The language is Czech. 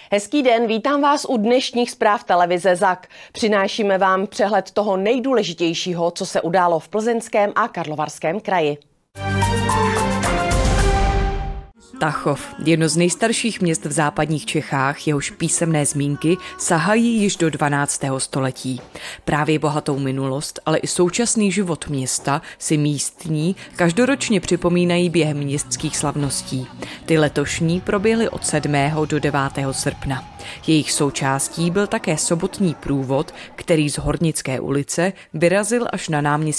Hezký den, vítám vás u dnešních zpráv televize ZAK. Přinášíme vám přehled toho nejdůležitějšího, co se událo v Plzeňském a Karlovarském kraji. Tachov, jedno z nejstarších měst v západních Čechách, jehož písemné zmínky sahají již do 12. století. Právě bohatou minulost, ale i současný život města si místní každoročně připomínají během městských slavností. Ty letošní proběhly od 7. do 9. srpna. Jejich součástí byl také sobotní průvod, který z Hornické ulice vyrazil až na náměstí